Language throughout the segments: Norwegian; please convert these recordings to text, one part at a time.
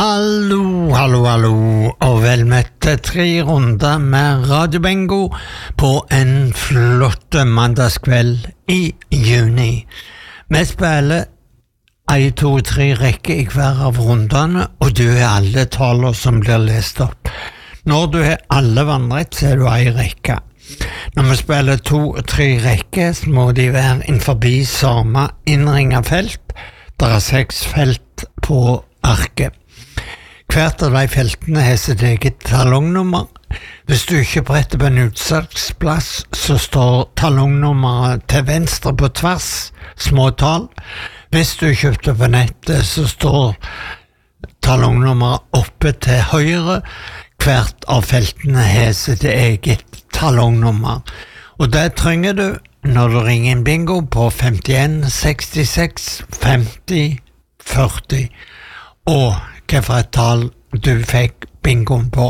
Hallo, hallo, hallo, og vel møtt til 3 runder med Radio Bingo på en flott mandagskveld i juni. Vi spiller 1, 2, 3 rekker i hver av rundene, og du er alle taler som blir lest opp. Når du er alle vannrett, så er du en rekke. Når vi spiller 2, 3 rekker, så må de være innenfor samme innringet felt. Det er 6 felt på arket. Hvert av de feltene har sitt eget talongnummer. Hvis du ikke bretter på en utsalgsplass, så står talongnummeret til venstre på tvers, små tall. Hvis du kjøpte på nettet, så står talongnummeret oppe til høyre. Hvert av feltene har sitt eget talongnummer. Og det trenger du når du ringer en bingo på 51 66 50 40. Og hvilket tall du fikk bingoen på.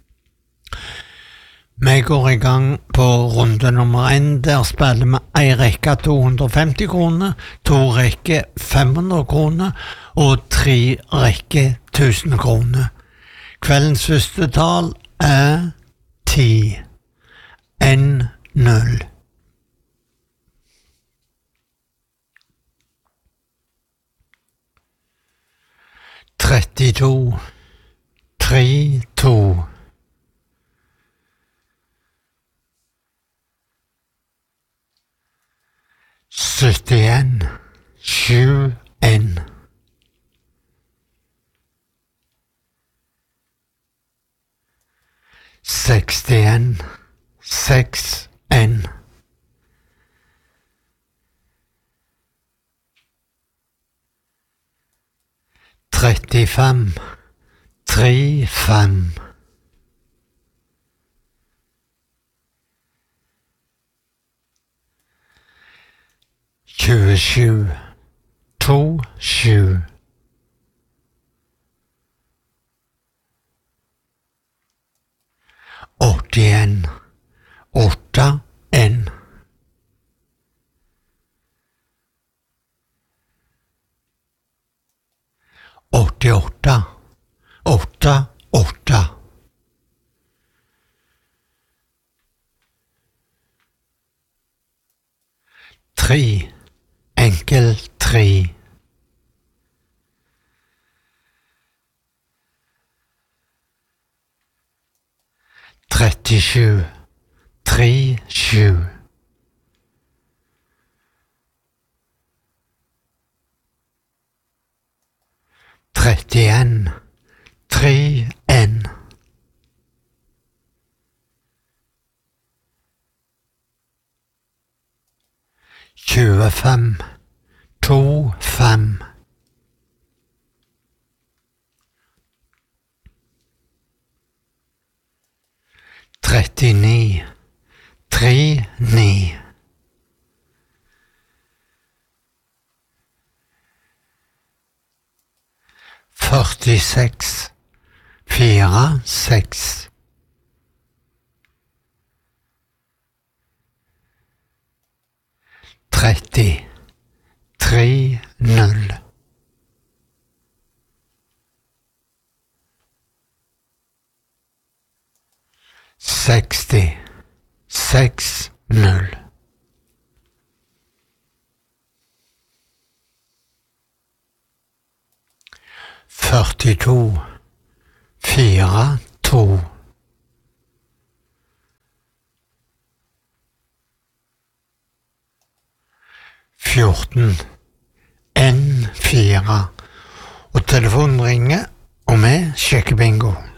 Vi går i gang på runde nummer 1. Der spiller vi en rekke 250 kroner, 2 rekker 500 kroner og 3 rekker 1000 kroner. Kveldens første tall er 10. 1-0. 32 3-2 71 7-1 61 6-1 35 3-5 27 2-7 81 8-1 88 8-8 3 enkel 3 37 3-7 31 3-1 25 2-5 39 3-9 46 4-6 30 3-0 60 6-0 42 4-2 14 1-4 og telefonen ringer, og vi sjekker bingo.